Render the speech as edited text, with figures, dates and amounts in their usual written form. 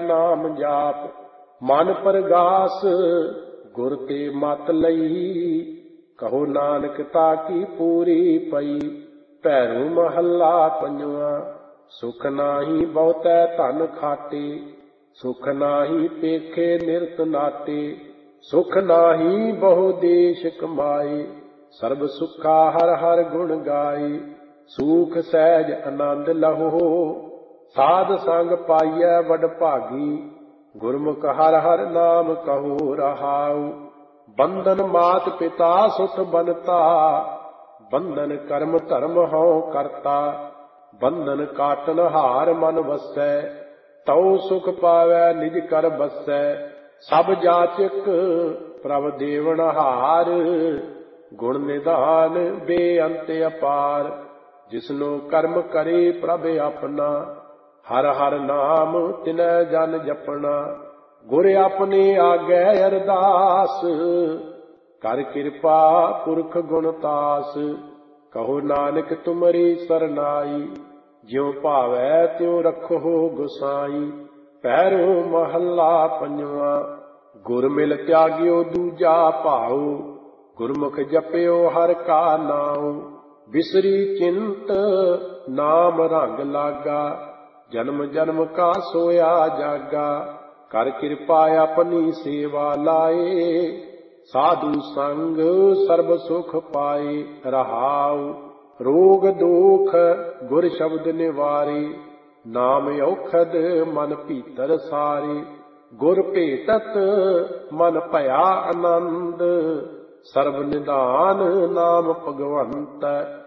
नाम जाप। मन परगास गुर ते मत लई, कहो नानक ताकी पूरी पई। भैरू महला पंजवा। सुख नाही बहुतै धन खाटे, सुख नाही पेखे निरत नाटे। सुख नाही बहु देश कमाए, सर्ब सुखा हर हर गुण गाए। सूख सहज आनंद लहो, साध संग पाइयै वड भागी। गुरमुख हर हर नाम कहो रहाऊ। बंधन मात पिता सुत बनता, बंधन कर्म धर्म हौ करता। बंधन काटन हार मन वसै, तौ सुख पावै निज कर बसै। सब जाचक प्रभ देवन हार, गुण निधान बेअंत अपार। जिसनो कर्म करे प्रभ अपना, हर हर नाम तिनै जन जपना। गुर अपने आगे अरदास, कर कृपा पुरख गुणतास। कहो नानक तुमरी सरनाई, ज्यों भावै त्यों रखो गोसाई। पैरो महला पंजवा। गुर मिल त्याग्यो दूजा भाऊ, गुरमुख जप्यो हर का नाऊ। बिसरी चिंत नाम रंग लागा, जन्म जन्म का सोया जागा। कर कृपा अपनी सेवा लाए, साधु संग सर्ब सुख पाए। रहाऊ रोग दोख गुर शब्द निवारे, नाम औखद मन भीतर सारे। गुर भेटत मन भया आनंद, सर्ब निधान नाम भगवंत।